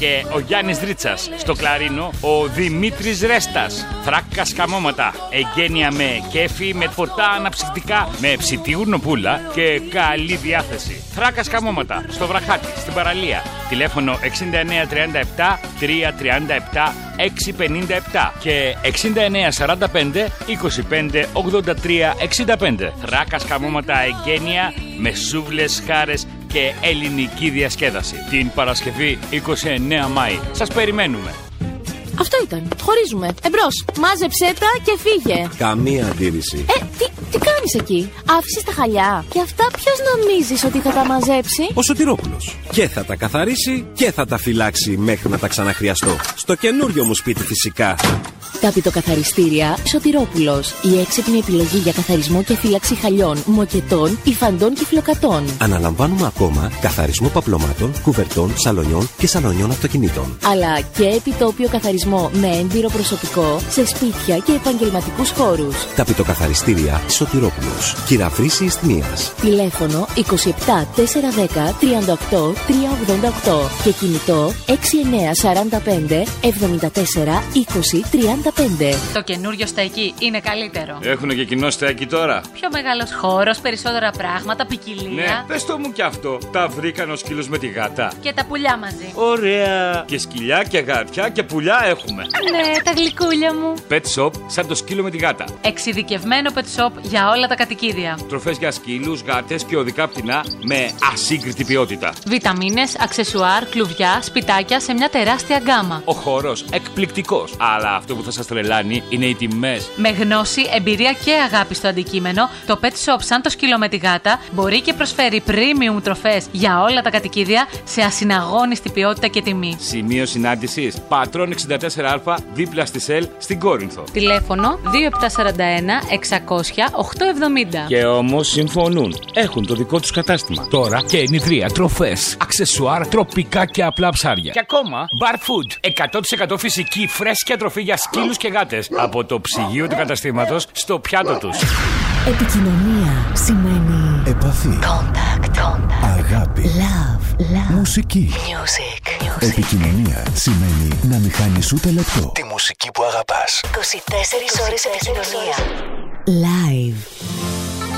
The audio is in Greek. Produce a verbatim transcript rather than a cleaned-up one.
και ο Γιάννης Ρίτσας. Στο κλαρίνο ο Δημήτρης Ρέστας. Θράκα σκαμώματα, εγγένεια με κέφι, με ποτά αναψυκτικά, με ψητιούρνοπούλα και καλή διάθεση. Θράκα σκαμώματα, στο Βραχάτι, στην παραλία. Τηλέφωνο εξήντα εννέα τριάντα επτά τριακόσια τριάντα επτά εξακόσια πενήντα επτά και εξήντα εννέα σαράντα πέντε είκοσι πέντε ογδόντα τρία εξήντα πέντε. Θράκα σκαμώματα, εγγένεια με σούβλες, χάρες και ελληνική διασκέδαση. Την Παρασκευή είκοσι εννέα Μάη. Σας περιμένουμε. Αυτό ήταν. Χωρίζουμε. Εμπρός. Μάζεψέ τα και φύγε. Καμία αντίρρηση. Ε, τι, τι κάνεις εκεί? Άφησες τα χαλιά. Και αυτά ποιος νομίζεις ότι θα τα μαζέψει? Ο Σωτηρόπουλος. Και θα τα καθαρίσει και θα τα φυλάξει μέχρι να τα ξαναχρειαστώ. Στο καινούριο μου σπίτι φυσικά. Ταπητοκαθαριστήρια Σωτηρόπουλος. Η έξυπνη επιλογή για καθαρισμό και φύλαξη χαλιών, μοκετών, υφαντών και φλοκατών. Αναλαμβάνουμε ακόμα καθαρισμό παπλωμάτων, κουβερτών, σαλονιών και σαλονιών αυτοκινήτων. Αλλά και επιτόπιο καθαρισμό με έμπειρο προσωπικό σε σπίτια και επαγγελματικούς χώρους. Ταπητοκαθαριστήρια Σωτηρόπουλος. Κυραφρύση Ισθμίας. Τηλέφωνο είκοσι επτά τετρακόσια δέκα τριάντα οκτώ τριακόσια ογδόντα οκτώ και κινητό έξι εννέα σαράντα πέντε εβδομήντα τέσσερα είκοσι τριάντα πέντε. Το καινούριο στέκι είναι καλύτερο. Έχουνε και κοινό στέκι τώρα. Πιο μεγάλος χώρος, περισσότερα πράγματα, ποικιλία. Ναι, πες το μου κι αυτό. Τα βρήκαν ο σκύλος με τη γάτα. Και τα πουλιά μαζί. Ωραία. Και σκυλιά και γάτια και πουλιά έχουμε. Ναι, τα γλυκούλια μου. Pet shop σαν το σκύλο με τη γάτα. Εξειδικευμένο pet shop για όλα τα κατοικίδια. Τροφές για σκύλους, γάτες και οδικά πτηνά με ασύγκριτη ποιότητα. Βιταμίνες, αξεσουάρ, κλουβιά, σπιτάκια σε μια τεράστια γκάμα. Ο χώρος εκπληκτικός. Αλλά αυτό που θα σας τρελάνει είναι οι τιμές. Με γνώση, εμπειρία και αγάπη στο αντικείμενο, το pet shop σαν το σκύλο με τη γάτα μπορεί και προσφέρει premium τροφές για όλα τα κατοικίδια σε ασυναγώνιστη ποιότητα και τιμή. Σημείο συνάντησης Πατρών εξήντα τέσσερα Α δίπλα στη ΣΕΛ στην Κόρινθο. Τηλέφωνο δύο επτά τέσσερα ένα εξακόσια οκτώ εβδομήντα. Και όμως συμφωνούν. Έχουν το δικό τους κατάστημα. Τώρα και ενιδρία, τροφές, αξεσουάρ, τροπικά και απλά ψάρια. Και ακόμα bar food. εκατό τοις εκατό φυσική φρέσκια τροφή για σκύλους και γάτες. Από το ψυγείο του καταστήματος στο πιάτο τους. Επικοινωνία σημαίνει επαφή, contact, contact. αγάπη, love, love. μουσική. Music, music. Επικοινωνία σημαίνει να μην χάνεις ούτε λεπτό. Τη μουσική που αγαπάς. είκοσι τέσσερις ώρες επικοινωνία. Live.